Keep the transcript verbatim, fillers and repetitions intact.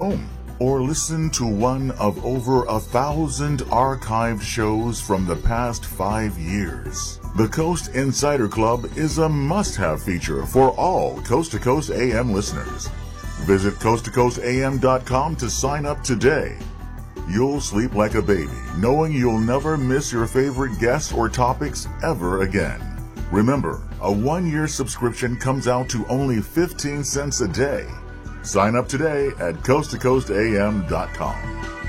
home, or listen to one of over a thousand archived shows from the past five years. The Coast Insider Club is a must-have feature for all Coast to Coast A M listeners. Visit coast to coast a m dot com to sign up today. You'll sleep like a baby, knowing you'll never miss your favorite guests or topics ever again. Remember, a one-year subscription comes out to only fifteen cents a day. Sign up today at coast to coast a m dot com.